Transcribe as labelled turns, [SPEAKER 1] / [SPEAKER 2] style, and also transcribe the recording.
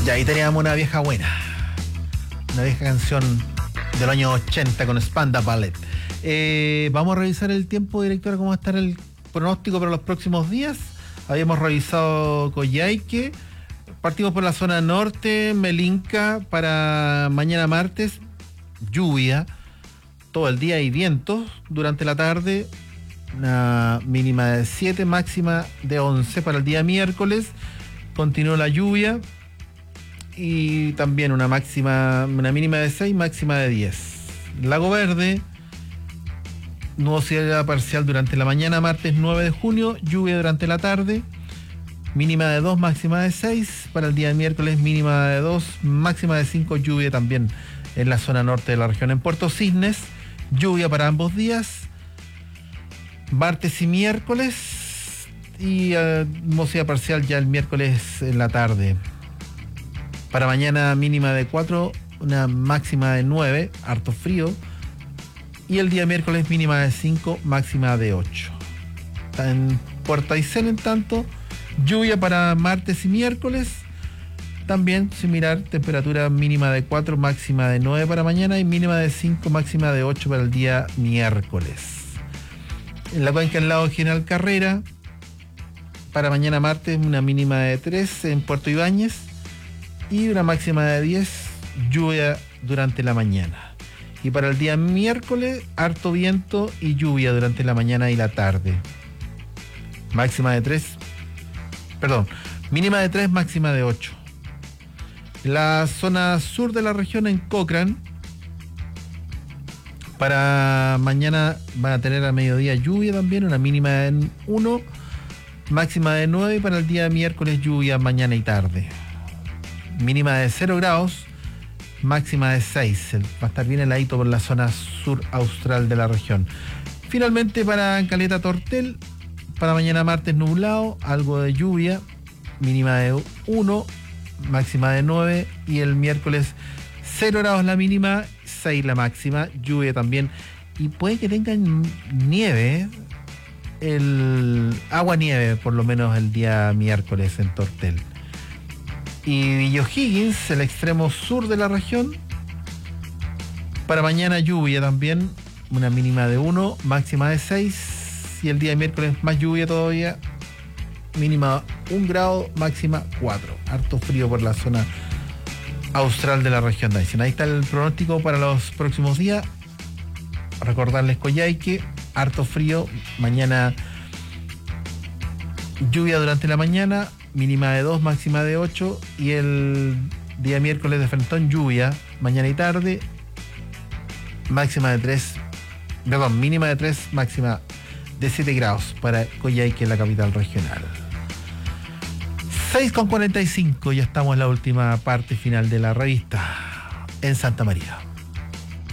[SPEAKER 1] Ya ahí teníamos una vieja buena. Una vieja canción del año 80 con Spandau Ballet. Vamos a revisar el tiempo, directora, cómo va a estar el pronóstico para los próximos días. Habíamos revisado Coyhaique. Partimos por la zona norte, Melinca, para mañana martes, lluvia todo el día y vientos durante la tarde. Una mínima de 7, máxima de 11 para el día miércoles. Continúa la lluvia. Y también una mínima de 6, máxima de 10. Lago Verde, nubosidad parcial durante la mañana, martes 9 de junio, lluvia durante la tarde, mínima de 2, máxima de 6. Para el día miércoles, mínima de 2, máxima de 5, lluvia también en la zona norte de la región. En Puerto Cisnes, lluvia para ambos días, martes y miércoles, y nubosidad parcial ya el miércoles en la tarde. Para mañana mínima de 4, una máxima de 9, harto frío. Y el día miércoles mínima de 5, máxima de 8. En Puerto Aysén, en tanto, lluvia para martes y miércoles. También, sin mirar, temperatura mínima de 4, máxima de 9 para mañana y mínima de 5, máxima de 8 para el día miércoles. En la cuenca del lago General Carrera, para mañana martes una mínima de 3 en Puerto Ibáñez. Y una máxima de 10, lluvia durante la mañana. Y para el día miércoles, harto viento y lluvia durante la mañana y la tarde. Mínima de 3, máxima de 8. La zona sur de la región, en Cochrane, para mañana van a tener a mediodía lluvia también, una mínima de 1, máxima de 9. Y para el día miércoles, lluvia mañana y tarde. Mínima de 0 grados, máxima de 6. Va a estar bien heladito por la zona sur austral de la región. Finalmente, para Caleta Tortel, para mañana martes nublado, algo de lluvia, mínima de 1, máxima de 9. Y el miércoles 0 grados la mínima, 6 la máxima, lluvia también. Y puede que tengan nieve, agua nieve por lo menos el día miércoles en Tortel. Y O'Higgins, el extremo sur de la región, para mañana lluvia también, una mínima de 1, máxima de 6. Y el día de miércoles más lluvia todavía, mínima 1 grado, máxima 4. Harto frío por la zona austral de la región de Aysén. Ahí está el pronóstico para los próximos días. Recordarles Coyhaique, harto frío, mañana lluvia durante la mañana, mínima de 2, máxima de 8. Y el día miércoles de Frentón, lluvia mañana y tarde, mínima de 3, máxima de 7 grados para Coyhaique, la capital regional. 6:45, ya estamos en la última parte final de la revista en Santa María.